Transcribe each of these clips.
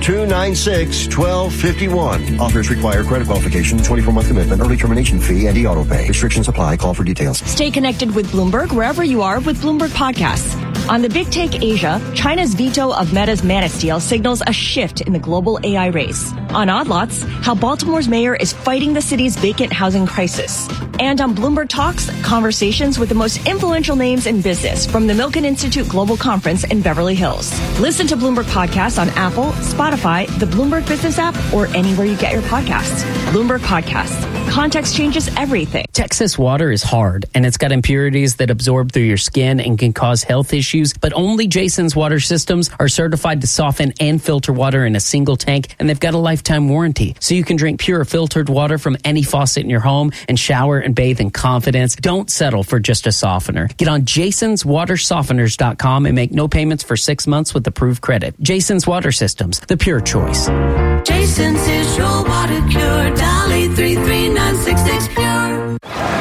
888-296-1251. Offers require credit qualification, 24-month commitment, early termination fee, and e-auto pay. Restrictions apply. Call for details. Stay connected with Bloomberg wherever you are with Bloomberg Podcasts. On the Big Take Asia, China's veto of Meta's Manus deal signals a shift in the global AI race. On Odd Lots, how Baltimore's mayor is fighting the city's vacant housing crisis. And on Bloomberg Talks, conversations with the most influential names in business from the Milken Institute Global Conference in Beverly Hills. Listen to Bloomberg Podcasts on Apple, Spotify, the Bloomberg Business app, or anywhere you get your podcasts. Bloomberg Podcasts. Context changes everything. Texas water is hard, and it's got impurities that absorb through your skin and can cause health issues, but only Jason's water systems are certified to soften and filter water in a single tank, and they've got a lifetime warranty. So you can drink pure filtered water from any faucet in your home and shower and bathe in confidence. Don't settle for just a softener. Get on jasonswatersofteners.com and make no payments for 6 months with approved credit. Jason's Water Systems, the pure choice. Jason's is your water cure. Dolly 33966 pure.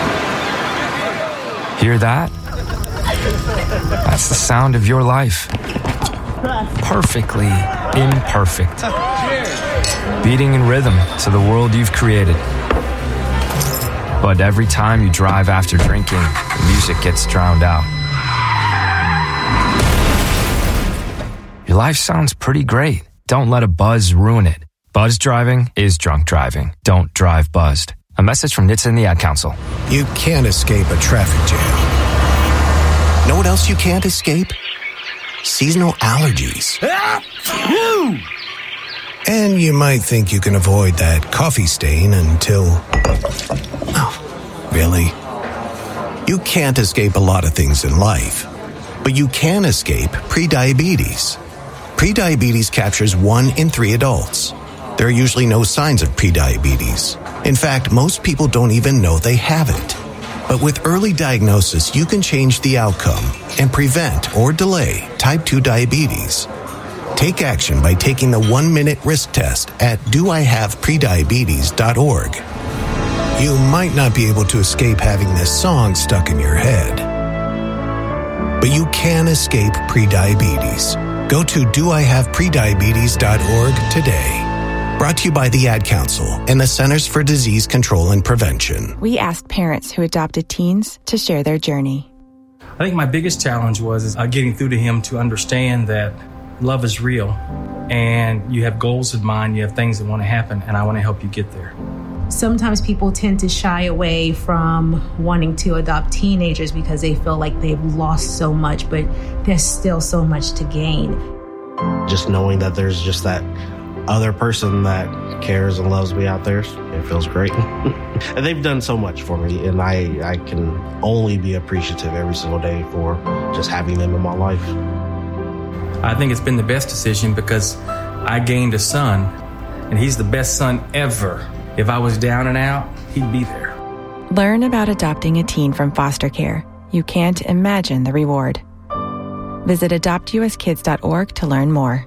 Hear that? That's the sound of your life. Perfectly imperfect. Beating in rhythm to the world you've created. But every time you drive after drinking, the music gets drowned out. Your life sounds pretty great. Don't let a buzz ruin it. Buzz driving is drunk driving. Don't drive buzzed. A message from NHTSA and the Ad Council. You can't escape a traffic jam. Know what else you can't escape? Seasonal allergies. And you might think you can avoid that coffee stain until... Oh, really? You can't escape a lot of things in life, but you can escape prediabetes. Prediabetes captures 1 in 3 adults. There are usually no signs of prediabetes. In fact, most people don't even know they have it. But with early diagnosis, you can change the outcome and prevent or delay type 2 diabetes. Take action by taking the 1-minute risk test at doihaveprediabetes.org. You might not be able to escape having this song stuck in your head, but you can escape prediabetes. Go to doihaveprediabetes.org today. Brought to you by the Ad Council and the Centers for Disease Control and Prevention. We asked parents who adopted teens to share their journey. I think my biggest challenge was getting through to him to understand that love is real and you have goals in mind, you have things that want to happen, and I want to help you get there. Sometimes people tend to shy away from wanting to adopt teenagers because they feel like they've lost so much, but there's still so much to gain. Just knowing that there's just that other person that cares and loves me out there, it feels great. And they've done so much for me, and I can only be appreciative every single day for just having them in my life. I think it's been the best decision because I gained a son, and he's the best son ever. If I was down and out, he'd be there. Learn about adopting a teen from foster care. You can't imagine the reward. Visit adoptuskids.org to learn more.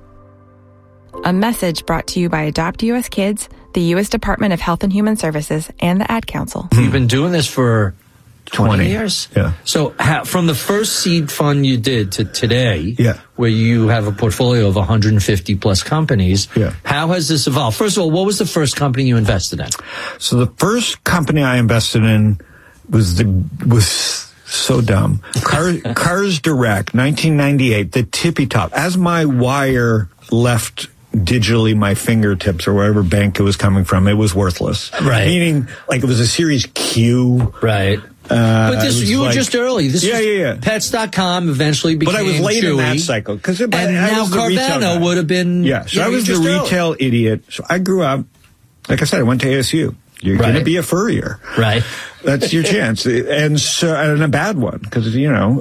A message brought to you by Adopt US Kids, the U.S. Department of Health and Human Services, and the Ad Council. You've been doing this for 20 years? Yeah. So from the first seed fund you did to today, yeah, where you have a portfolio of 150 plus companies, yeah, how has this evolved? First of all, what was the first company you invested in? So the first company I invested in was so dumb. Cars Direct, 1998, the tippy top. As my wire left digitally my fingertips or whatever bank it was coming from, it was worthless. Right. Meaning, like, it was a Series Q. Right. But this, you were just early. This yeah. Pets.com eventually became But I was late Chewy, in that cycle. And now Carvana would have been... Yeah, so I was the retail idiot. So I grew up, like I said, I went to ASU. You're going to be a furrier. Right. That's your chance. And a bad one, because,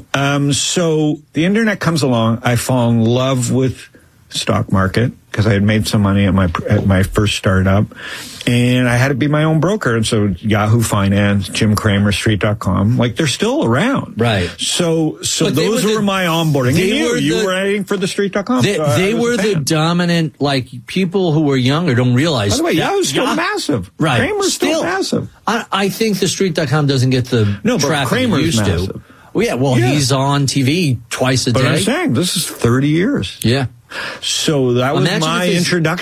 so the internet comes along. I fall in love with stock market because I had made some money at my first startup, and I had to be my own broker. And so Yahoo Finance, Jim Cramer, Street.com, like, they're still around. Right. So those were my onboarding. You were writing for the Street.com. They were the dominant, like, people who were younger don't realize. By the way, Yahoo's still massive. Right. Cramer's still massive. I think the Street.com doesn't get the traffic it used massive. to. Well, he's on TV twice a day. But I'm saying, this is 30 years. Yeah. So that was my introduction.